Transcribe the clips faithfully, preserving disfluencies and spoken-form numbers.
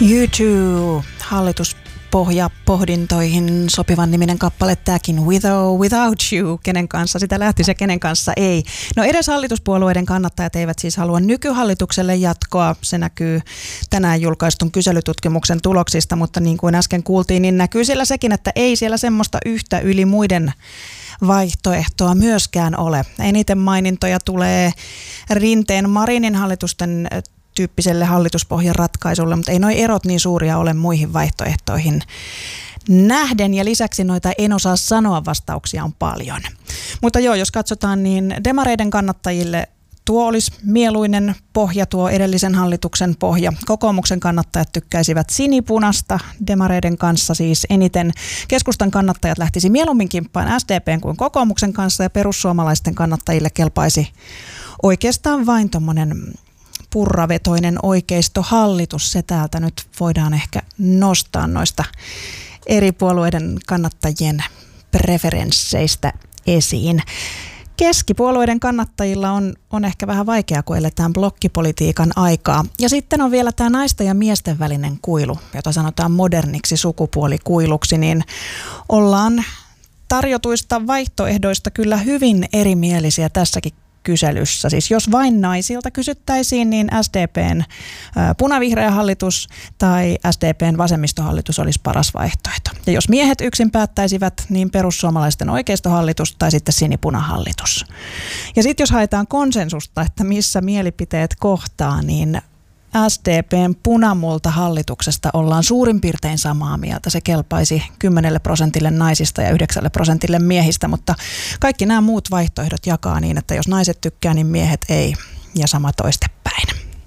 U two, hallituspohja pohdintoihin sopivan niminen kappale tämäkin, With or Without You, kenen kanssa sitä lähti se, kenen kanssa ei. No edes hallituspuolueiden kannattajat eivät siis halua nykyhallitukselle jatkoa, se näkyy tänään julkaistun kyselytutkimuksen tuloksista, mutta niin kuin äsken kuultiin, niin näkyy siellä sekin, että ei siellä semmoista yhtä yli muiden vaihtoehtoa myöskään ole. Eniten mainintoja tulee Rinteen Marinin hallitusten tyyppiselle hallituspohjan ratkaisulle, mutta ei nuo erot niin suuria ole muihin vaihtoehtoihin nähden, ja lisäksi noita en osaa sanoa vastauksia on paljon. Mutta joo, jos katsotaan, niin demareiden kannattajille tuo olisi mieluinen pohja, tuo edellisen hallituksen pohja. Kokoomuksen kannattajat tykkäisivät sinipunasta, demareiden kanssa siis eniten. Keskustan kannattajat lähtisi mieluummin kimppaan S D P:n kuin kokoomuksen kanssa, ja perussuomalaisten kannattajille kelpaisi oikeastaan vain tommonen purravetoinen oikeistohallitus. Se täältä nyt voidaan ehkä nostaa noista eri puolueiden kannattajien preferensseistä esiin. Keskipuolueiden kannattajilla on, on ehkä vähän vaikeaa, kun eletään blokkipolitiikan aikaa. Ja sitten on vielä tämä naisten ja miesten välinen kuilu, jota sanotaan moderniksi sukupuolikuiluksi, niin ollaan tarjotuista vaihtoehdoista kyllä hyvin erimielisiä tässäkin kyselyssä. Siis jos vain naisilta kysyttäisiin, niin S D P:n punavihreä hallitus tai S D P:n vasemmistohallitus olisi paras vaihtoehto. Ja jos miehet yksin päättäisivät, niin perussuomalaisten oikeistohallitus tai sitten sinipunahallitus. Ja sitten jos haetaan konsensusta, että missä mielipiteet kohtaa, niin S D P:n punamultahallituksesta ollaan suurin piirtein samaa mieltä. Se kelpaisi kymmenelle prosentille naisista ja yhdeksälle prosentille miehistä, mutta kaikki nämä muut vaihtoehdot jakaa niin, että jos naiset tykkää, niin miehet ei, ja sama toistepäin.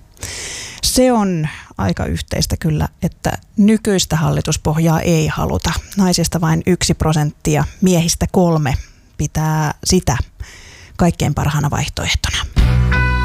Se on aika yhteistä kyllä, että nykyistä hallituspohjaa ei haluta. Naisista vain yksi prosenttia, miehistä kolme pitää sitä kaikkein parhaana vaihtoehtona.